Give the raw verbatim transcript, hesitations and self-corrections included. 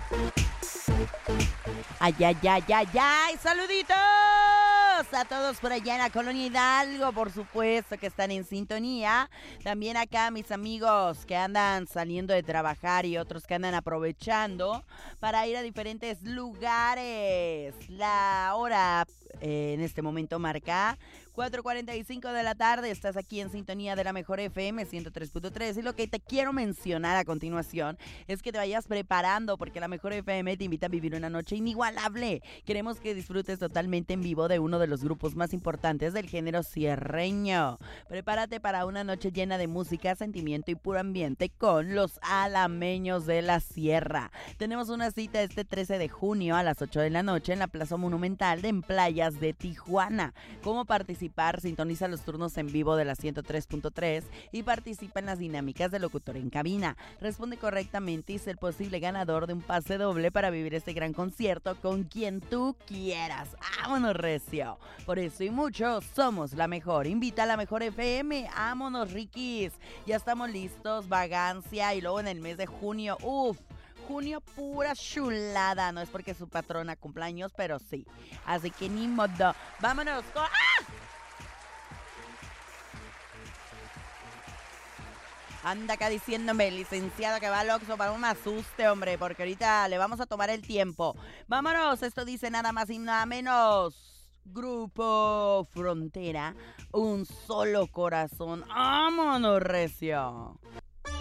Ay, ay, ay, ay, ay, saluditos a todos por allá en la Colonia Hidalgo, por supuesto que están en sintonía. También acá mis amigos que andan saliendo de trabajar y otros que andan aprovechando para ir a diferentes lugares. La hora eh, en este momento marca cuatro cuarenta y cinco de la tarde. Estás aquí en sintonía de la mejor F M ciento tres punto tres y lo que te quiero mencionar a continuación es que te vayas preparando porque la mejor F M te invita a vivir una noche inigualable. Queremos que disfrutes totalmente en vivo de uno de los grupos más importantes del género sierreño. Prepárate para una noche llena de música, sentimiento y puro ambiente con los alameños de la sierra. Tenemos una cita este trece de junio a las ocho de la noche en la Plaza Monumental de en Playas de Tijuana. ¿Cómo participar? Sintoniza los turnos en vivo de la ciento tres punto tres y participa en las dinámicas de locutor en cabina. Responde correctamente y sé el posible ganador de un pase doble para vivir este gran concierto con quien tú quieras. ¡Vámonos, recio! Por eso y mucho, somos la mejor. Invita a la mejor F M. ¡Vámonos, Rikis! Ya estamos listos, vagancia y luego en el mes de junio, ¡uf! Junio pura chulada, no es porque su patrona cumpleaños, pero sí. Así que ni modo. ¡Vámonos! Con... ¡Ah! Anda acá diciéndome, licenciado, que va al Oxxo para un asuste, hombre, porque ahorita le vamos a tomar el tiempo. Vámonos, esto dice nada más y nada menos. Grupo Frontera, un solo corazón. ¡Vámonos, recio!